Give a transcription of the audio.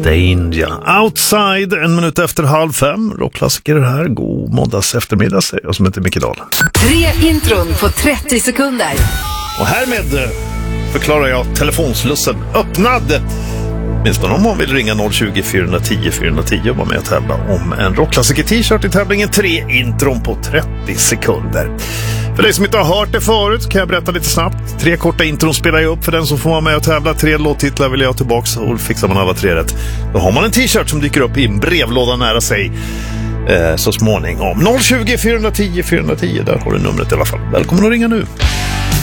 Danger Outside, 1 minut efter 4:30. Rockklassiker det här. God måndags eftermiddag säger jag som heter Micke Dahl. 3 intron på 30 sekunder. Och härmed förklarar jag telefonslussen öppnad. Åtminstone om man vill ringa 020 410 410 och vara med och tävla om en rockklassiker t-shirt i tävlingen 3 intron på 30 sekunder. För dig som inte har hört det förut kan jag berätta lite snabbt. 3 korta intron spelar jag upp för den som får vara med och tävla. 3 låttitlar vill jag ha tillbaka och fixar man alla 3 rätt. Då har man en t-shirt som dyker upp i en brevlåda nära sig så småningom. 020 410 410, där har du numret i alla fall. Välkommen att ringa nu.